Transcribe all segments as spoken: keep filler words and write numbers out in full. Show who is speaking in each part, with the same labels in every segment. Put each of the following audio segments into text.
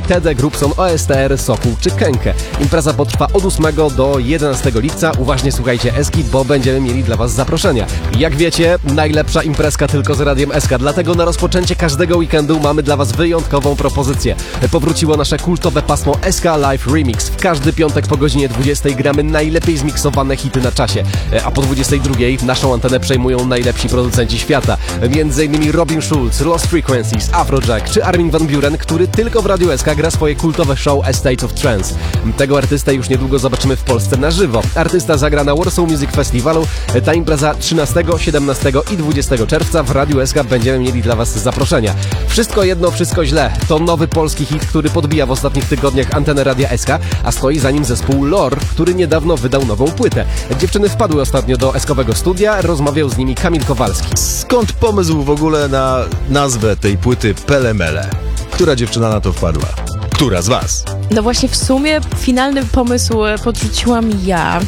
Speaker 1: Tede, Grubson, O S T R, Sokół czy Kenke. Impreza potrwa od ósmego do jedenastego lipca. Uważnie słuchajcie Eski, bo będziemy mieli dla Was zaproszenia. Jak wiecie, najlepsza imprezka tylko z Radiem S K, dlatego na rozpoczęcie każdego weekendu mamy dla Was wyjątkową propozycję. Powróciło nasze kultowe pasmo S K Live Remix. W każdy piątek po godzinie dwudziestej gramy najlepiej zmiksowane hity na czasie, a po dwudziestej drugiej naszą antenę przejmują najlepsi producenci świata. Między innymi Robin Schulz, Lost Frequencies, Afrojack czy Armin van Buuren, który tylko w Radiu S K gra swoje kultowe show A State of Trance. Tego artystę już niedługo zobaczymy w Polsce na żywo. Artysta zagra na Warsaw Music Festivalu. Ta impreza trzynastego, siedemnastego i dwudziestego czerwca w Radiu S K będziemy mieli dla Was zaproszenia. Wszystko jedno, wszystko źle. To nowy polski hit, który podbija w ostatnich tygodniach antenę Radia S K, a stoi za nim zespół Lore, który niedawno wydał nową płytę. Dziewczyny wpadły ostatnio do eskowego studia, rozmawiał z nimi Kamil Kowalski.
Speaker 2: Skąd pomysł w ogóle na nazwę tej płyty Pele Mele? Która dziewczyna na to wpadła? Która z Was?
Speaker 3: No właśnie w sumie finalny pomysł podrzuciłam ja.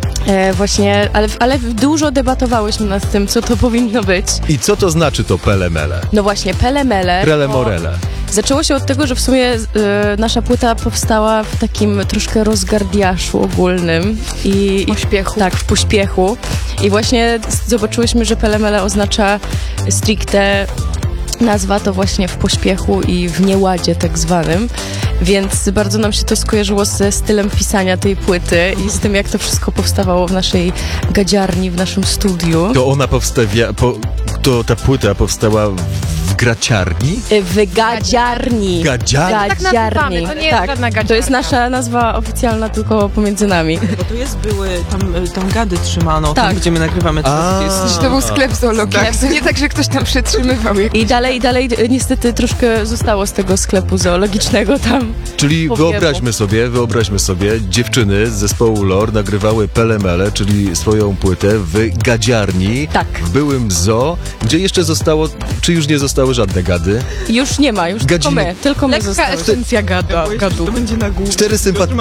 Speaker 3: E, właśnie, ale, ale dużo debatowałyśmy nad tym, co to powinno być.
Speaker 2: I co to znaczy to Pele Mele?
Speaker 3: No właśnie, Pele Mele.
Speaker 2: Prele Morele.
Speaker 3: Zaczęło się od tego, że w sumie e, nasza płyta powstała w takim troszkę rozgardiaszu ogólnym. I,
Speaker 4: W pośpiechu.
Speaker 3: I, tak, w pośpiechu. I właśnie zobaczyłyśmy, że Pele Mele oznacza stricte nazwa to właśnie w pośpiechu i w nieładzie tak zwanym, więc bardzo nam się to skojarzyło ze stylem pisania tej płyty i z tym, jak to wszystko powstawało w naszej gadziarni, w naszym studiu.
Speaker 2: To ona powstawia... Po, to ta płyta powstała w graciarni?
Speaker 3: W gadziarni.
Speaker 2: Gadziarni?
Speaker 4: Tak nazywamy, to nie jest
Speaker 3: tak,
Speaker 4: żadna gadziarnia.
Speaker 3: to jest nasza nazwa oficjalna, tylko pomiędzy nami.
Speaker 5: Bo to jest były, tam, tam gady trzymano,
Speaker 3: Tak.
Speaker 5: tam gdzie my nagrywamy teraz.
Speaker 2: A.
Speaker 5: Jest,
Speaker 4: To był sklep zoologiczny.
Speaker 3: Tak.
Speaker 4: Nie tak, że ktoś tam przetrzymywał. Jak...
Speaker 3: I dalej, i dalej niestety troszkę zostało z tego sklepu zoologicznego tam.
Speaker 2: Czyli
Speaker 3: Powiewu.
Speaker 2: wyobraźmy sobie, wyobraźmy sobie, dziewczyny z zespołu Lore nagrywały Pele Mele, czyli swoją płytę w gadziarni,
Speaker 3: Tak.
Speaker 2: w byłym zoo, gdzie jeszcze zostało, czy już nie zostały żadne gady?
Speaker 3: Już nie ma, już
Speaker 2: Gadziny.
Speaker 3: tylko my, tylko my
Speaker 4: Lekka
Speaker 3: zostałyśmy.
Speaker 4: esencja gada,
Speaker 5: to
Speaker 4: gadu.
Speaker 5: będzie na górze.
Speaker 2: Cztery sympatyczne.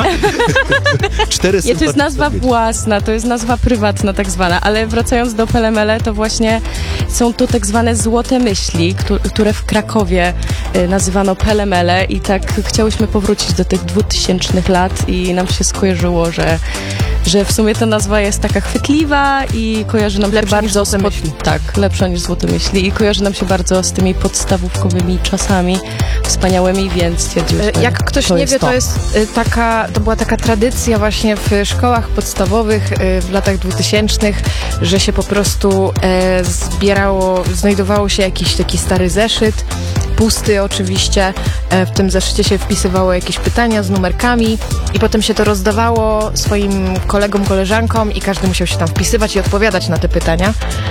Speaker 2: Cztery
Speaker 3: Nie, to jest
Speaker 2: sympatyczne
Speaker 3: nazwa
Speaker 2: kobiety.
Speaker 3: własna, to jest nazwa prywatna tak zwana, ale wracając do Pele Mele, to właśnie są to tak zwane złote myśli, któ- które w Krakowie y, nazywano Pele Mele i tak chciałyśmy powrócić do tych dwutysięcznych lat i nam się skojarzyło, że że w sumie ta nazwa jest taka chwytliwa i kojarzy nam się
Speaker 4: Lepsza niż
Speaker 3: bardzo
Speaker 4: Złote
Speaker 3: z pod-
Speaker 4: myśli.
Speaker 3: Tak, lepsza niż Złote myśli i kojarzy nam się bardzo z tymi podstawówkowymi czasami wspaniałymi, więc stwierdziłyśmy,
Speaker 4: Jak ktoś
Speaker 3: to
Speaker 4: nie
Speaker 3: jest
Speaker 4: wie, to
Speaker 3: to.
Speaker 4: jest y, taka, to była taka tradycja właśnie w szkołach podstawowych y, w latach dwutysięcznych, że się po prostu e, zbierało, znajdowało się jakiś taki stary zeszyt, pusty oczywiście, e, w tym zeszycie się wpisywało jakieś pytania z numerkami i potem się to rozdawało swoim kolegom, koleżankom i każdy musiał się tam wpisywać i odpowiadać na te pytania.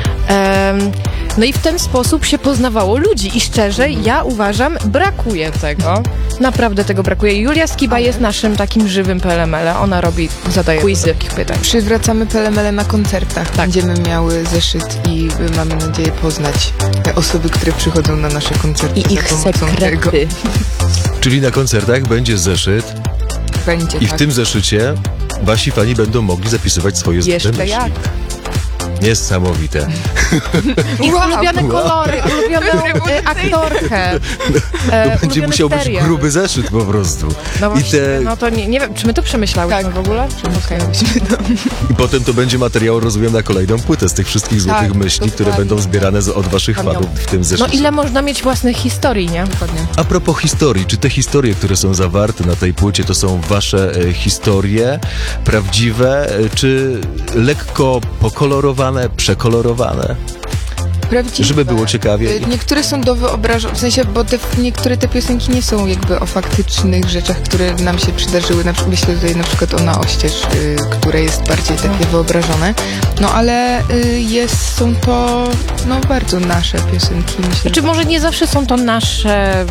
Speaker 4: Em, No i w ten sposób się poznawało ludzi i szczerze, ja uważam, brakuje tego. Naprawdę tego brakuje. Julia Skiba jest naszym takim żywym P L M L. Ona robi, zadaje
Speaker 3: Quizy.
Speaker 4: takich pytań.
Speaker 6: Przywracamy P L M L na koncertach.
Speaker 4: Tak.
Speaker 6: Będziemy miały zeszyt i y, mamy nadzieję poznać te osoby, które przychodzą na nasze koncerty
Speaker 3: I
Speaker 6: za
Speaker 3: ich
Speaker 6: pomocą tego.
Speaker 3: sekrety.
Speaker 2: Czyli na koncertach będzie zeszyt
Speaker 6: Będzie
Speaker 2: i w
Speaker 6: tak.
Speaker 2: tym zeszycie wasi fani będą mogli zapisywać swoje złote
Speaker 6: Jeszcze
Speaker 2: myśli.
Speaker 6: jak.
Speaker 2: Niesamowite.
Speaker 4: Ich
Speaker 6: Wow.
Speaker 4: ulubione kolory, ulubioną e, aktorkę. E,
Speaker 2: To będzie
Speaker 4: ulubiony
Speaker 2: musiał być
Speaker 4: serial.
Speaker 2: gruby zeszyt po prostu.
Speaker 4: No
Speaker 2: I,
Speaker 4: właśnie,
Speaker 2: te,
Speaker 4: no to nie, nie wiem, czy my to przemyślałyśmy
Speaker 6: Tak.
Speaker 4: w ogóle? Przemyślałyśmy to.
Speaker 2: I potem to będzie materiał, rozumiem, na kolejną płytę z tych wszystkich złotych
Speaker 6: Tak,
Speaker 2: myśli, które
Speaker 6: dokładnie.
Speaker 2: będą zbierane z, od waszych fanów w tym
Speaker 4: No
Speaker 2: zeszycie.
Speaker 4: ile można mieć własnych historii, nie?
Speaker 6: Dokładnie.
Speaker 2: A propos historii, czy te historie, które są zawarte na tej płycie, to są wasze e, historie prawdziwe, e, czy lekko pokolorowane, przekolorowane?
Speaker 6: Prawdziwe.
Speaker 2: Żeby było ciekawie.
Speaker 6: Y, Niektóre są do wyobrażenia, w sensie, bo te, niektóre te piosenki nie są jakby o faktycznych rzeczach, które nam się przydarzyły. Na przykład, myślę tutaj na przykład o Na oścież, y, które jest bardziej takie wyobrażone. No ale y, jest, są to no bardzo nasze piosenki. Myślę,
Speaker 4: Znaczy może nie zawsze są to nasze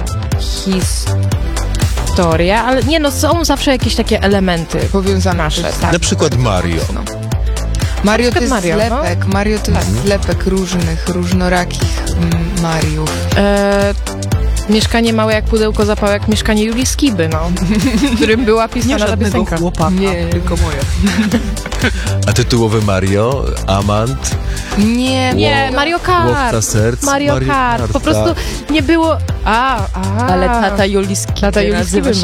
Speaker 4: historie, ale nie no, są zawsze jakieś takie elementy.
Speaker 6: powiązane.
Speaker 4: nasze,
Speaker 6: to jest
Speaker 4: tak.
Speaker 2: Na przykład Mario.
Speaker 6: No. Mario to
Speaker 4: przykład
Speaker 6: jest
Speaker 4: Mario, no.
Speaker 6: zlepek. Mario to jest zlepek różnych, różnorakich mm, Mariów.
Speaker 4: E, mieszkanie małe jak pudełko zapałek, mieszkanie Julii Skiby, no. W którym była
Speaker 5: Nie
Speaker 4: pisana ta
Speaker 5: żadnego
Speaker 4: piosenka.
Speaker 5: chłopaka,
Speaker 6: Nie.
Speaker 5: tylko moje.
Speaker 2: A tytułowe Mario, Amant,
Speaker 6: Nie,
Speaker 4: Nie, Mario Kart.
Speaker 2: Łowca serc,
Speaker 4: Mario Kart. Po prostu
Speaker 2: tak.
Speaker 4: nie było... A, a.
Speaker 3: Ale tata Juliski
Speaker 4: Tata Juliski
Speaker 3: nazywa
Speaker 4: by
Speaker 3: się